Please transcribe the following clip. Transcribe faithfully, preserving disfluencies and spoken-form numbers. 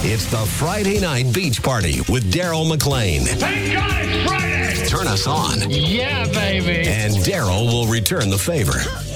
It's the Friday Night Beach Party with Daryl McLean. Thank God it's Friday! Turn us on, Yeah, baby! and Daryl will return the favor.